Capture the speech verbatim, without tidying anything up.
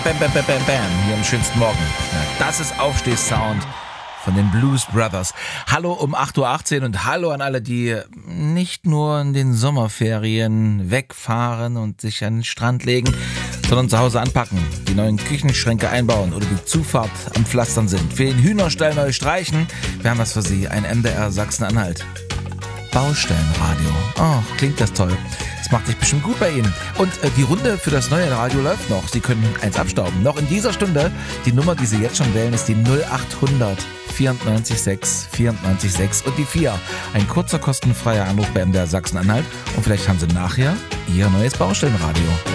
Bam, bam, bam, bam, bam, hier am schönsten Morgen. Ja, das ist Aufstehsound von den Blues Brothers. Hallo um acht Uhr achtzehn und hallo an alle, die nicht nur in den Sommerferien wegfahren und sich an den Strand legen, sondern zu Hause anpacken, die neuen Küchenschränke einbauen oder die Zufahrt am Pflastern sind. Für den Hühnerstall neu streichen, wir haben was für Sie, ein M D R Sachsen-Anhalt. Baustellenradio. Oh, klingt das toll. Das macht sich bestimmt gut bei Ihnen. Und äh, die Runde für das neue Radio läuft noch. Sie können eins abstauben. Noch in dieser Stunde, die Nummer, die Sie jetzt schon wählen, ist die null acht hundert vierundneunzig sechs vierundneunzig sechs und die vier. Ein kurzer kostenfreier Anruf bei M D R Sachsen-Anhalt. Und vielleicht haben Sie nachher Ihr neues Baustellenradio.